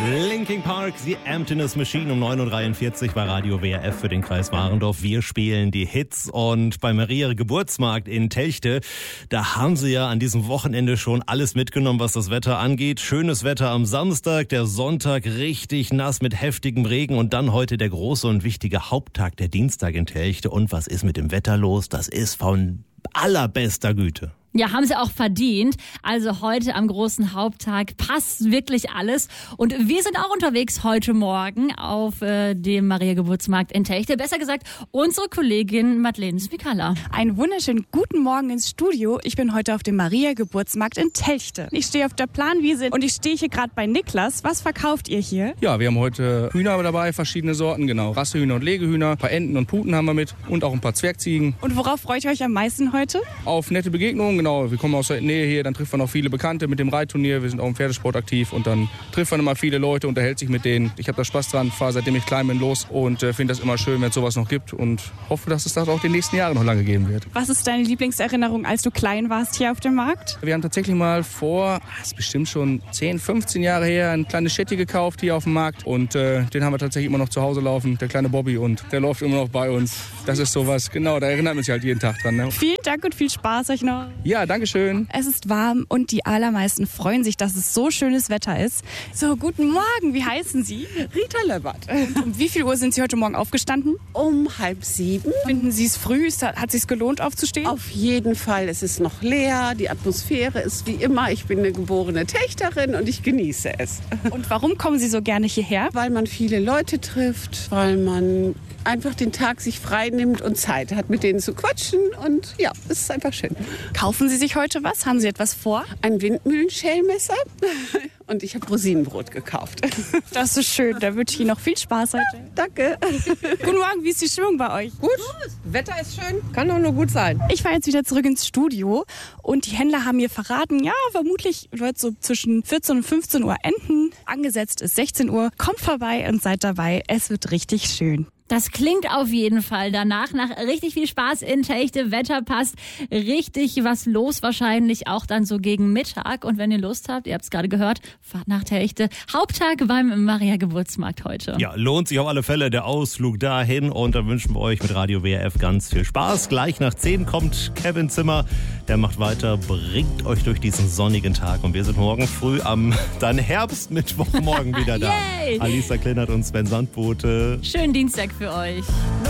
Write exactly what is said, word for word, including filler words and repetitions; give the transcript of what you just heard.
Linkin Park, The Emptiness Machine um neun Uhr dreiundvierzig bei Radio W R F für den Kreis Warendorf. Wir spielen die Hits und bei Maria Geburtsmarkt in Telchte, da haben sie ja an diesem Wochenende schon alles mitgenommen, was das Wetter angeht. Schönes Wetter am Samstag, der Sonntag richtig nass mit heftigem Regen und dann heute der große und wichtige Haupttag, der Dienstag in Telchte. Und was ist mit dem Wetter los? Das ist von allerbester Güte. Ja, haben sie auch verdient. Also heute am großen Haupttag passt wirklich alles. Und wir sind auch unterwegs heute Morgen auf äh, dem Maria-Geburtsmarkt in Telchte. Besser gesagt, unsere Kollegin Madeleine Smikalla. Einen wunderschönen guten Morgen ins Studio. Ich bin heute auf dem Maria-Geburtsmarkt in Telchte. Ich stehe auf der Planwiese und ich stehe hier gerade bei Niklas. Was verkauft ihr hier? Ja, wir haben heute Hühner dabei, verschiedene Sorten, genau. Rassehühner und Legehühner, ein paar Enten und Puten haben wir mit und auch ein paar Zwergziegen. Und worauf freut ihr euch am meisten heute? Auf nette Begegnungen. Genau, wir kommen aus der Nähe hier, dann trifft man auch viele Bekannte mit dem Reitturnier. Wir sind auch im Pferdesport aktiv und dann trifft man immer viele Leute, unterhält sich mit denen. Ich habe da Spaß dran, fahre seitdem ich klein bin los und äh, finde das immer schön, wenn es sowas noch gibt und hoffe, dass es das auch die nächsten Jahre noch lange geben wird. Was ist deine Lieblingserinnerung, als du klein warst hier auf dem Markt? Wir haben tatsächlich mal vor, das ist bestimmt schon zehn, fünfzehn Jahre her, ein kleines Shetty gekauft hier auf dem Markt und äh, den haben wir tatsächlich immer noch zu Hause laufen, der kleine Bobby, und der läuft immer noch bei uns. Das ist sowas, genau, da erinnert man sich halt jeden Tag dran. Ne? Vielen Dank und viel Spaß euch noch. Ja, danke schön. Es ist warm und die allermeisten freuen sich, dass es so schönes Wetter ist. So, guten Morgen, wie heißen Sie? Rita Löbbert. Und um wie viel Uhr sind Sie heute Morgen aufgestanden? Um halb sieben. Finden Sie es früh? Hat es sich gelohnt, aufzustehen? Auf jeden Fall. Es ist noch leer, die Atmosphäre ist wie immer. Ich bin eine geborene Techterin und ich genieße es. Und warum kommen Sie so gerne hierher? Weil man viele Leute trifft, weil man einfach den Tag sich frei nimmt und Zeit hat, mit denen zu quatschen. Und ja, es ist einfach schön. Kaufen Sie sich heute was? Haben Sie etwas vor? Ein Windmühlenschälmesser und ich habe Rosinenbrot gekauft. Das ist schön. Da wünsche ich Ihnen noch viel Spaß heute. Danke. Guten Morgen, wie ist die Stimmung bei euch? Gut, Wetter ist schön, kann doch nur gut sein. Ich fahre jetzt wieder zurück ins Studio und die Händler haben mir verraten, ja, vermutlich wird so zwischen vierzehn und fünfzehn Uhr enden. Angesetzt ist sechzehn Uhr. Kommt vorbei und seid dabei. Es wird richtig schön. Das klingt auf jeden Fall danach nach richtig viel Spaß in Telchte. Wetter passt, richtig was los wahrscheinlich auch dann so gegen Mittag. Und wenn ihr Lust habt, ihr habt es gerade gehört, fahrt nach Telchte. Haupttag beim Maria-Geburtsmarkt heute. Ja, lohnt sich auf alle Fälle der Ausflug dahin und da wünschen wir euch mit Radio W R F ganz viel Spaß. Gleich nach zehn kommt Kevin Zimmer, der macht weiter, bringt euch durch diesen sonnigen Tag und wir sind morgen früh am dann Herbstmittwochmorgen wieder da. Yay! Alisa Kleinert und Sven Sandbote. Schönen Dienstag für euch.